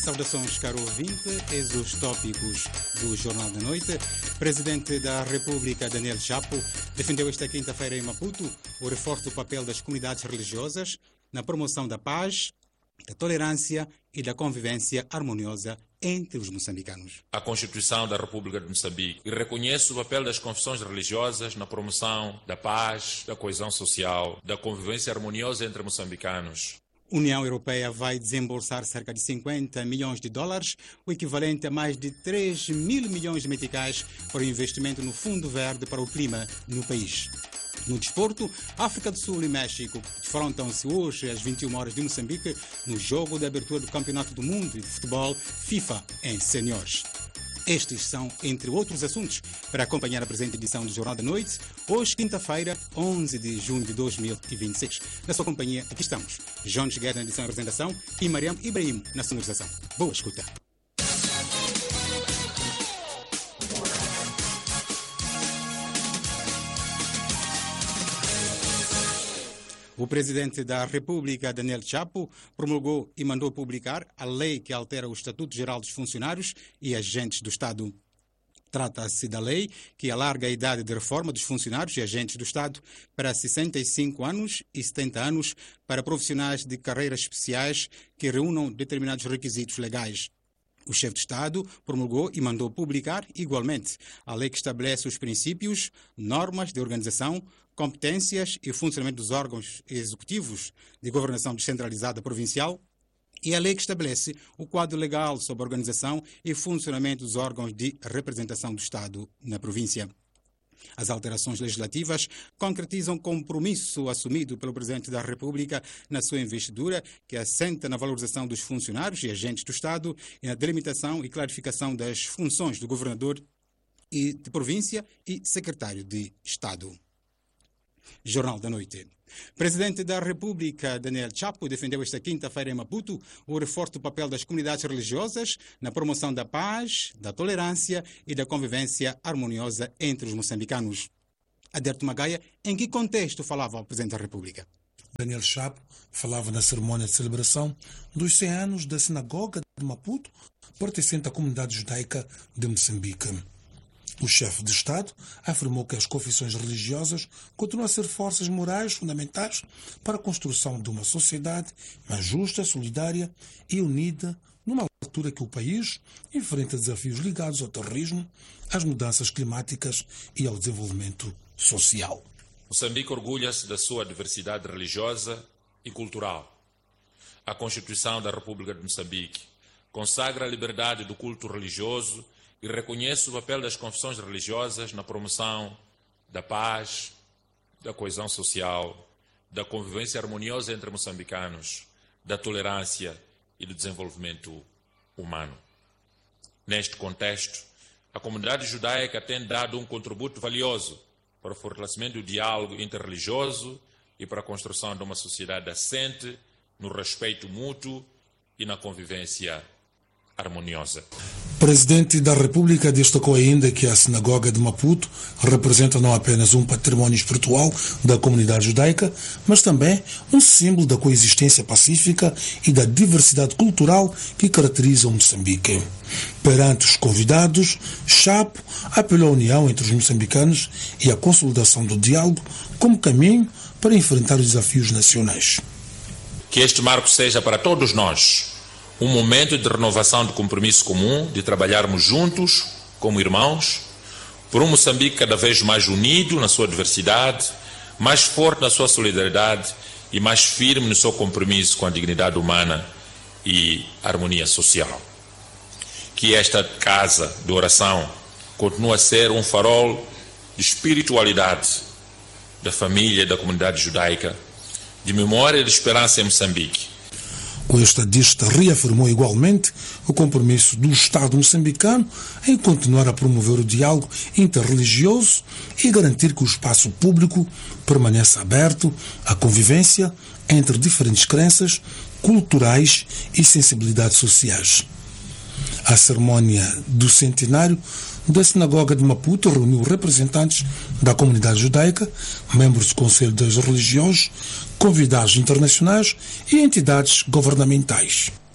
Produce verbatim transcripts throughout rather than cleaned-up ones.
Saudações, caro ouvinte. Eis os tópicos do Jornal da Noite. Presidente da República, Daniel Chapo, defendeu esta quinta-feira em Maputo o reforço do papel das comunidades religiosas na promoção da paz, da tolerância e da convivência harmoniosa entre os moçambicanos. A Constituição da República de Moçambique reconhece o papel das confissões religiosas na promoção da paz, da coesão social, da convivência harmoniosa entre moçambicanos. A União Europeia vai desembolsar cerca de cinquenta milhões de dólares, o equivalente a mais de três mil milhões de meticais, para o investimento no Fundo Verde para o Clima no país. No desporto, África do Sul e México defrontam-se hoje às vinte e uma horas de Moçambique no jogo de abertura do Campeonato do Mundo de Futebol FIFA em Seniores. Estes são, entre outros assuntos, para acompanhar a presente edição do Jornal da Noite, hoje, quinta-feira, onze de junho de dois mil e vinte e seis. Na sua companhia, aqui estamos, Jones Guedes na edição e apresentação e Mariam Ibrahim na sonorização. Boa escuta. O presidente da República, Daniel Chapo, promulgou e mandou publicar a lei que altera o Estatuto Geral dos Funcionários e Agentes do Estado. Trata-se da lei que alarga a idade de reforma dos funcionários e agentes do Estado para sessenta e cinco anos e setenta anos para profissionais de carreiras especiais que reúnam determinados requisitos legais. O chefe de Estado promulgou e mandou publicar, igualmente, a lei que estabelece os princípios, normas de organização, competências e funcionamento dos órgãos executivos de governação descentralizada provincial e a lei que estabelece o quadro legal sobre a organização e funcionamento dos órgãos de representação do Estado na província. As alterações legislativas concretizam compromisso assumido pelo Presidente da República na sua investidura, que assenta na valorização dos funcionários e agentes do Estado e na delimitação e clarificação das funções do Governador e de Província e Secretário de Estado. Jornal da Noite. Presidente da República, Daniel Chapo, defendeu esta quinta-feira em Maputo o reforço do papel das comunidades religiosas na promoção da paz, da tolerância e da convivência harmoniosa entre os moçambicanos. Aderto Magaia, em que contexto falava o Presidente da República? Daniel Chapo falava na cerimónia de celebração dos cem anos da Sinagoga de Maputo, pertencente à comunidade judaica de Moçambique. O chefe de Estado afirmou que as confissões religiosas continuam a ser forças morais fundamentais para a construção de uma sociedade mais justa, solidária e unida, numa altura que o país enfrenta desafios ligados ao terrorismo, às mudanças climáticas e ao desenvolvimento social. Moçambique orgulha-se da sua diversidade religiosa e cultural. A Constituição da República de Moçambique consagra a liberdade do culto religioso e reconhece o papel das confissões religiosas na promoção da paz, da coesão social, da convivência harmoniosa entre moçambicanos, da tolerância e do desenvolvimento humano. Neste contexto, a comunidade judaica tem dado um contributo valioso para o fortalecimento do diálogo interreligioso e para a construção de uma sociedade assente no respeito mútuo e na convivência harmoniosa. O Presidente da República destacou ainda que a Sinagoga de Maputo representa não apenas um património espiritual da comunidade judaica, mas também um símbolo da coexistência pacífica e da diversidade cultural que caracteriza o Moçambique. Perante os convidados, Chapo apelou à união entre os moçambicanos e a consolidação do diálogo como caminho para enfrentar os desafios nacionais. Que este marco seja para todos nós um momento de renovação do compromisso comum, de trabalharmos juntos, como irmãos, por um Moçambique cada vez mais unido na sua diversidade, mais forte na sua solidariedade e mais firme no seu compromisso com a dignidade humana e harmonia social. Que esta casa de oração continue a ser um farol de espiritualidade da família e da comunidade judaica, de memória e de esperança em Moçambique. O estadista reafirmou igualmente o compromisso do Estado moçambicano em continuar a promover o diálogo interreligioso e garantir que o espaço público permaneça aberto à convivência entre diferentes crenças culturais e sensibilidades sociais. A cerimónia do centenário da Sinagoga de Maputo reuniu representantes da comunidade judaica, membros do Conselho das Religiões, convidados internacionais e entidades governamentais.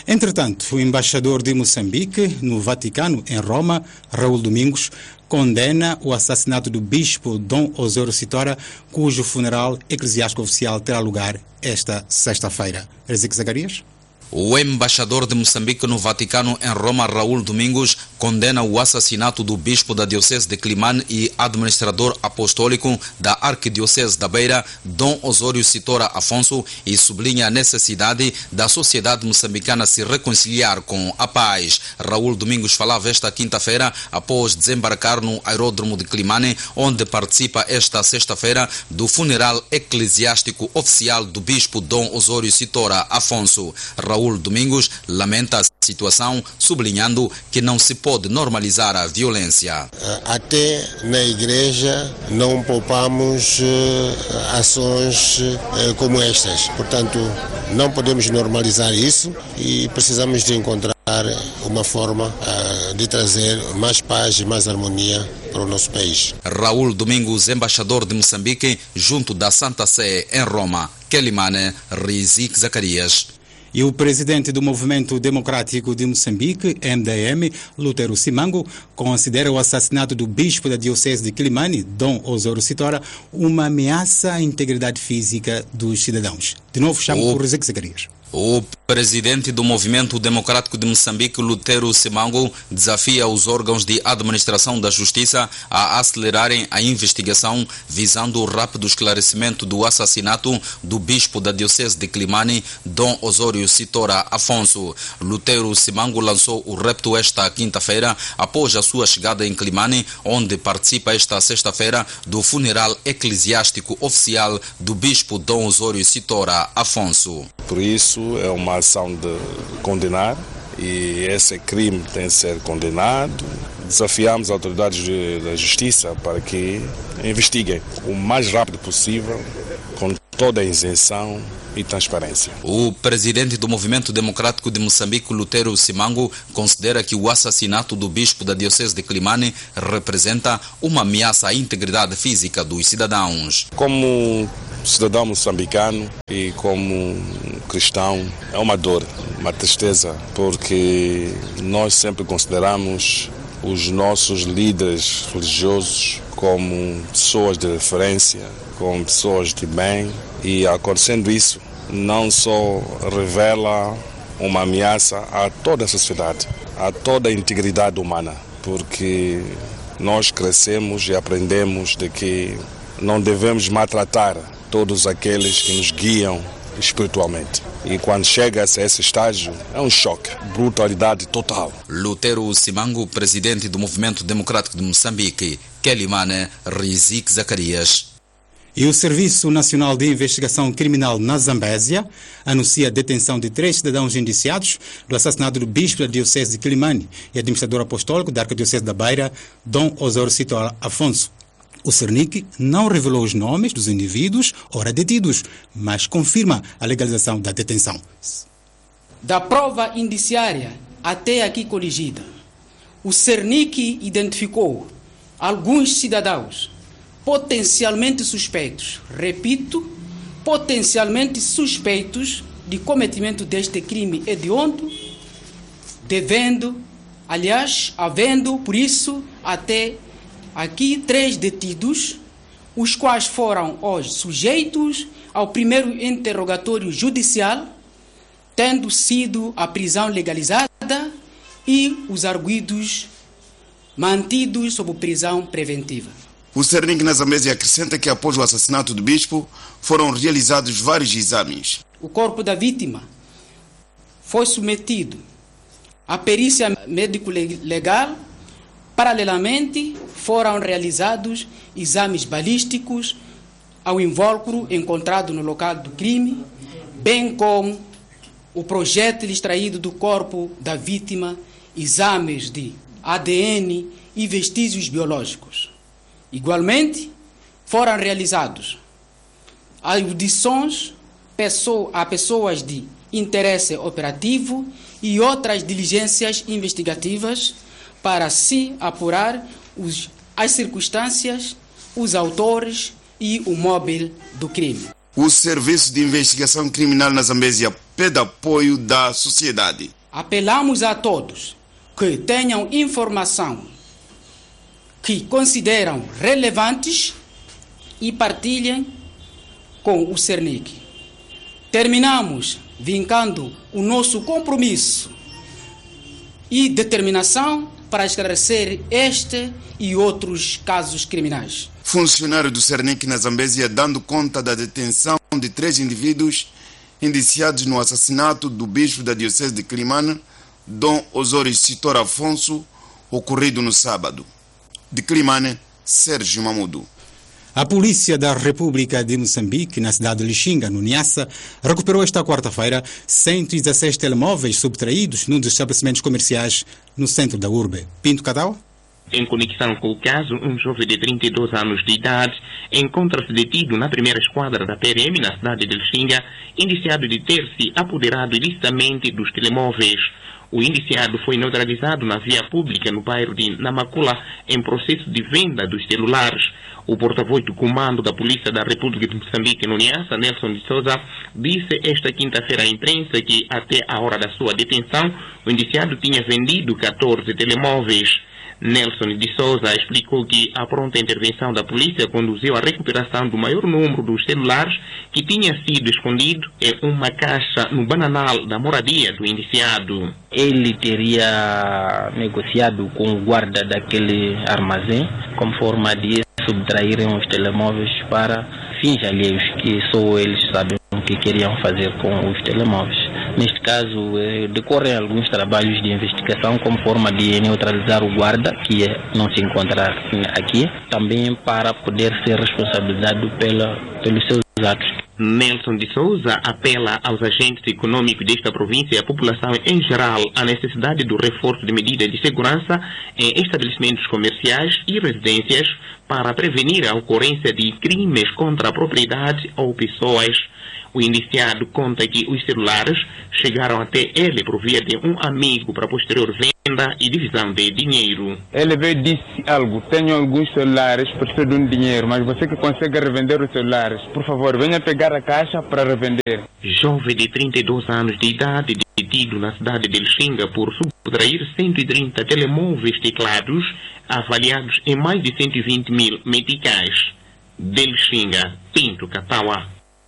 Entretanto, o embaixador de Moçambique no Vaticano, em Roma, Raul Domingos, condena o assassinato do bispo Dom Osório Sitora, cujo funeral eclesiástico oficial terá lugar esta sexta-feira. Ezequiel Zacarias? O embaixador de Moçambique no Vaticano, em Roma, Raul Domingos, condena o assassinato do bispo da Diocese de Climane e administrador apostólico da Arquidiocese da Beira, Dom Osório Sitora Afonso, e sublinha a necessidade da sociedade moçambicana se reconciliar com a paz. Raul Domingos falava esta quinta-feira após desembarcar no aeródromo de Climane, onde participa esta sexta-feira do funeral eclesiástico oficial do bispo Dom Osório Sitora Afonso. Raul Domingos lamenta a situação, sublinhando que não se pode normalizar a violência. Até na igreja não poupamos uh, ações uh, como estas. Portanto, não podemos normalizar isso e precisamos de encontrar uma forma uh, de trazer mais paz e mais harmonia para o nosso país. Raul Domingos, embaixador de Moçambique, junto da Santa Sé em Roma. Quelimane, Rizik Zacarias. E o presidente do Movimento Democrático de Moçambique, M D M, Lutero Simango, considera o assassinato do bispo da Diocese de Climane, Dom Osório Sitora, uma ameaça à integridade física dos cidadãos. De novo, chamo o... por Ezequiel Zacarias. O presidente do Movimento Democrático de Moçambique, Lutero Simango, desafia os órgãos de administração da justiça a acelerarem a investigação visando o rápido esclarecimento do assassinato do bispo da Diocese de Climane, Dom Osório Sitora Afonso. Lutero Simango lançou o repto esta quinta-feira após a sua chegada em Climane, onde participa esta sexta-feira do funeral eclesiástico oficial do bispo Dom Osório Sitora Afonso. Por isso, é uma ação de condenar e esse crime tem que ser condenado. Desafiamos as autoridades da justiça para que investiguem o mais rápido possível, com toda a isenção e transparência. O presidente do Movimento Democrático de Moçambique, Lutero Simango, considera que o assassinato do bispo da Diocese de Climane representa uma ameaça à integridade física dos cidadãos. Como cidadão moçambicano e como cristão, é uma dor, uma tristeza, porque nós sempre consideramos os nossos líderes religiosos como pessoas de referência, como pessoas de bem, e acontecendo isso não só revela uma ameaça a toda a sociedade, a toda a integridade humana, porque nós crescemos e aprendemos de que não devemos maltratar todos aqueles que nos guiam espiritualmente. E quando chega a esse estágio, é um choque, brutalidade total. Lutero Simango, presidente do Movimento Democrático de Moçambique. Quelimane, Rizik Zacarias. E o Serviço Nacional de Investigação Criminal na Zambésia anuncia a detenção de três cidadãos indiciados do assassinato do bispo da Diocese de Climane e administrador apostólico da Arquidiocese da Beira, Dom Osório Sitora Afonso. O Cernic não revelou os nomes dos indivíduos ora detidos, mas confirma a legalização da detenção. Da prova indiciária até aqui coligida, o Cernic identificou alguns cidadãos potencialmente suspeitos, repito, potencialmente suspeitos de cometimento deste crime hediondo, devendo, aliás, havendo, por isso, até aqui três detidos, os quais foram hoje sujeitos ao primeiro interrogatório judicial, tendo sido a prisão legalizada e os arguidos mantidos sob prisão preventiva. O Cernic na Zambésia acrescenta que após o assassinato do bispo foram realizados vários exames. O corpo da vítima foi submetido à perícia médico-legal. Paralelamente, foram realizados exames balísticos ao invólucro encontrado no local do crime, bem como o projétil extraído do corpo da vítima, exames de A D N e vestígios biológicos. Igualmente, foram realizados audições a pessoas de interesse operativo e outras diligências investigativas para se apurar os, as circunstâncias, os autores e o móvel do crime. O Serviço de Investigação Criminal na Zambésia pede apoio da sociedade. Apelamos a todos que tenham informação que consideram relevantes e partilhem com o Cernic. Terminamos vincando o nosso compromisso e determinação para esclarecer este e outros casos criminais. Funcionário do Cernic na Zambésia dando conta da detenção de três indivíduos indiciados no assassinato do bispo da Diocese de Climane, Dom Osório Sitor Afonso, ocorrido no sábado. De Climane, Sérgio Mamudo. A polícia da República de Moçambique, na cidade de Lixinga, no Niassa, recuperou esta quarta-feira cento e dezesseis telemóveis subtraídos num dos estabelecimentos comerciais no centro da urbe. Pinto Cadau? Em conexão com o caso, um jovem de trinta e dois anos de idade encontra-se detido na primeira esquadra da P R M na cidade de Lixinga, indiciado de ter se apoderado ilicitamente dos telemóveis. O indiciado foi neutralizado na via pública no bairro de Namakula em processo de venda dos celulares. O porta-voz do comando da Polícia da República de Moçambique no Niassa, Nelson de Souza, disse esta quinta-feira à imprensa que até a hora da sua detenção o indiciado tinha vendido catorze telemóveis. Nelson de Souza explicou que a pronta intervenção da polícia conduziu à recuperação do maior número dos celulares que tinha sido escondido em uma caixa no bananal da moradia do indiciado. Ele teria negociado com o guarda daquele armazém como forma de subtraírem os telemóveis para fins alheios, que só eles sabem o que queriam fazer com os telemóveis. Neste caso, eh, decorrem alguns trabalhos de investigação como forma de neutralizar o guarda, que não se encontra aqui, também para poder ser responsabilizado pela, pelos seus atos. Nelson de Souza apela aos agentes econômicos desta província e à população em geral à necessidade do reforço de medidas de segurança em estabelecimentos comerciais e residências para prevenir a ocorrência de crimes contra a propriedade ou pessoas. O indiciado conta que os celulares chegaram até ele por via de um amigo para posterior venda e divisão de dinheiro. Ele veio e disse algo: tenho alguns celulares, preciso de um dinheiro, mas você que consegue revender os celulares, por favor, venha pegar a caixa para revender. Jovem de trinta e dois anos de idade, detido na cidade de Lixinga por subtrair cento e trinta telemóveis teclados avaliados em mais de cento e vinte mil meticais. De Lixinga, Pinto Catawa.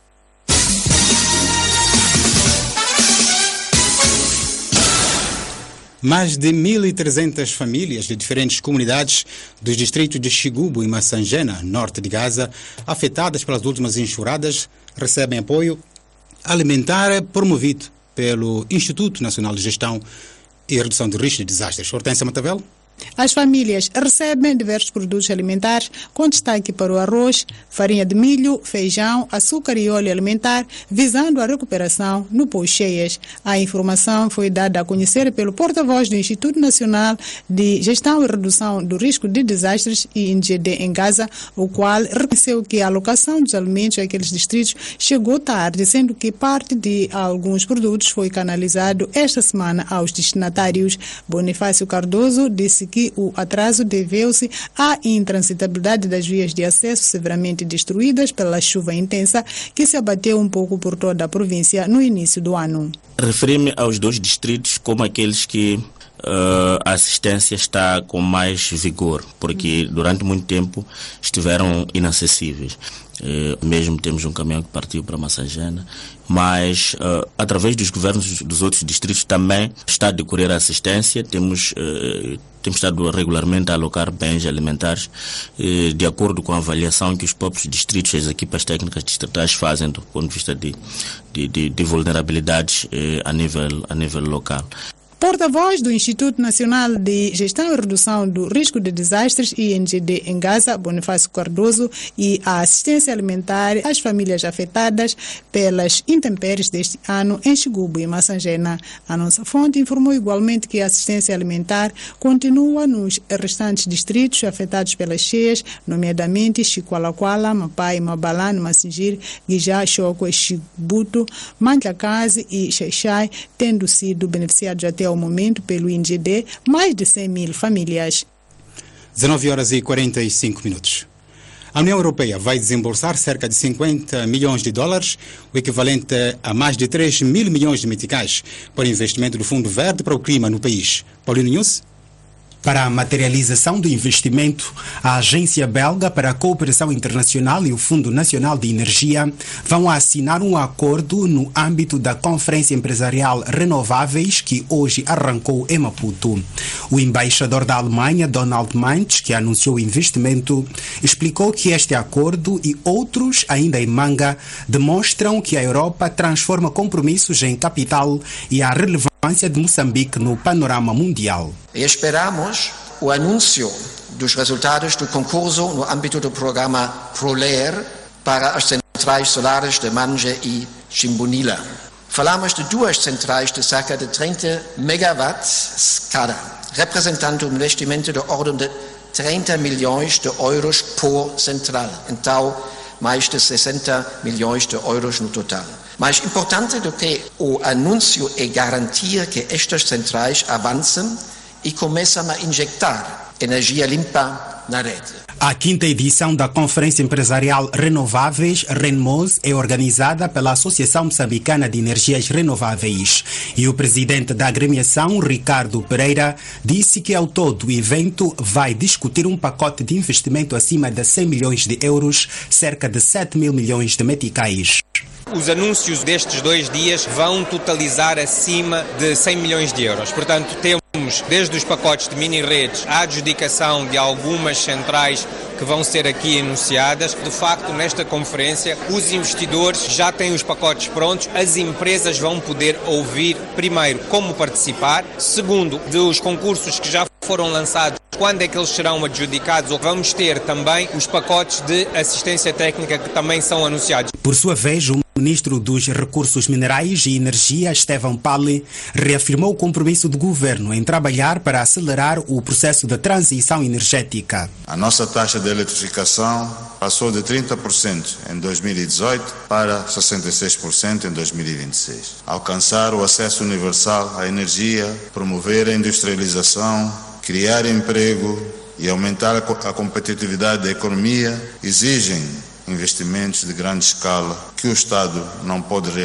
Mais de mil e trezentas famílias de diferentes comunidades dos distritos de Xigubo e Massangena, norte de Gaza, afetadas pelas últimas enxurradas, recebem apoio alimentar promovido pelo Instituto Nacional de Gestão e Redução de Risco de Desastres. Hortência Matavel? As famílias recebem diversos produtos alimentares, com destaque para o arroz, farinha de milho, feijão, açúcar e óleo alimentar, visando a recuperação no pós-cheias. A informação foi dada a conhecer pelo porta-voz do Instituto Nacional de Gestão e Redução do Risco de Desastres, I N G D, em Gaza, o qual reconheceu que a alocação dos alimentos àqueles distritos chegou tarde, sendo que parte de alguns produtos foi canalizado esta semana aos destinatários. Bonifácio Cardoso disse que o atraso deveu-se à intransitabilidade das vias de acesso severamente destruídas pela chuva intensa que se abateu um pouco por toda a província no início do ano. Referi-me aos dois distritos como aqueles que Uh, a assistência está com mais vigor, porque durante muito tempo estiveram inacessíveis. Uh, mesmo temos um caminhão que partiu para Massangena, mas uh, através dos governos dos outros distritos também está a decorrer a assistência. Temos, uh, temos estado regularmente a alocar bens alimentares uh, de acordo com a avaliação que os próprios distritos e as equipas técnicas distritais fazem do ponto de vista de, de, de, de vulnerabilidades uh, a nível, a nível local. Porta-voz do Instituto Nacional de Gestão e Redução do Risco de Desastres, I N G D, em Gaza, Bonifácio Cardoso, e a assistência alimentar às famílias afetadas pelas intempéries deste ano em Xigubo e Massangena. A nossa fonte informou igualmente que a assistência alimentar continua nos restantes distritos afetados pelas cheias, nomeadamente Chiqualaquala, Mapai, Mabalane, Massingir, Guijá, Choco, Xibuto, Mantlacase e Xaixai, tendo sido beneficiados até ao momento pelo I N G D mais de cem mil famílias. dezenove horas e quarenta e cinco minutos. A União Europeia vai desembolsar cerca de cinquenta milhões de dólares, o equivalente a mais de três mil milhões de meticais, para o investimento do Fundo Verde para o Clima no país. Paulino News. Para a materialização do investimento, a Agência Belga para a Cooperação Internacional e o Fundo Nacional de Energia vão assinar um acordo no âmbito da Conferência Empresarial Renováveis, que hoje arrancou em Maputo. O embaixador da Alemanha, Donald Mainz, que anunciou o investimento, explicou que este acordo e outros ainda em manga demonstram que a Europa transforma compromissos em capital e a relevância de Moçambique no panorama mundial. E esperamos o anúncio dos resultados do concurso no âmbito do programa PROLER para as centrais solares de Manje e Chimbunila. Falamos de duas centrais de cerca de trinta megawatts cada, representando um investimento de ordem de trinta milhões de euros por central. Então, mais de sessenta milhões de euros no total. Mais importante do que o anúncio é garantir que estas centrais avancem e começam a injetar energia limpa na rede. A quinta edição da Conferência Empresarial Renováveis, RENMOS, é organizada pela Associação Moçambicana de Energias Renováveis. E o presidente da agremiação, Ricardo Pereira, disse que ao todo o evento vai discutir um pacote de investimento acima de cem milhões de euros, cerca de sete mil milhões de meticais. Os anúncios destes dois dias vão totalizar acima de cem milhões de euros. Portanto, temos desde os pacotes de mini-redes à adjudicação de algumas centrais que vão ser aqui enunciadas. De facto, nesta conferência, os investidores já têm os pacotes prontos, as empresas vão poder ouvir, primeiro, como participar, segundo, dos concursos que já foram lançados, quando é que eles serão adjudicados, ou vamos ter também os pacotes de assistência técnica que também são anunciados. Por sua vez, o ministro dos Recursos Minerais e Energia, Estevão Pali, reafirmou o compromisso do governo em trabalhar para acelerar o processo de transição energética. A nossa taxa de eletrificação passou de trinta por cento em dois mil e dezoito para sessenta e seis por cento em dois mil e vinte e seis. Alcançar o acesso universal à energia, promover a industrialização, criar emprego e aumentar a competitividade da economia exigem investimentos de grande escala que o Estado não pode realizar